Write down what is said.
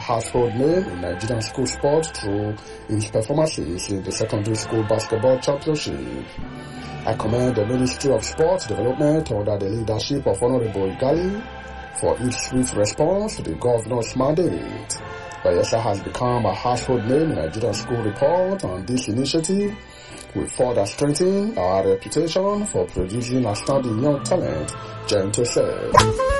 household name in Nigerian school sports through his performances in the secondary school basketball championship. I commend the Ministry of Sports Development under the leadership of Honorable Igali for its swift response to the governor's mandate. Bayelsa has become a household name in Nigerian school report, and this initiative will further strengthen our reputation for producing outstanding young talent, Gento said.